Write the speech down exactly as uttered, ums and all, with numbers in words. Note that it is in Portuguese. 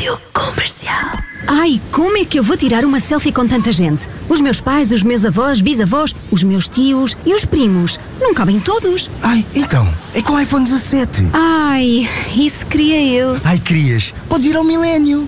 Rádio Comercial. Ai, como é que eu vou tirar uma selfie com tanta gente? Os meus pais, os meus avós, bisavós, os meus tios e os primos. Não cabem todos. Ai, então, é com o iPhone dezassete. Ai, isso queria eu. Ai, querias? Podes ir ao Milénio.